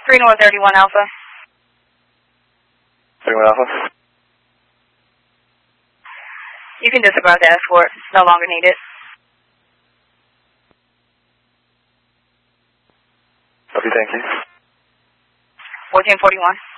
3 North 31 Alpha. 31 Alpha. You can disregard the escort. It's no longer needed. Okay, thank you. 1441.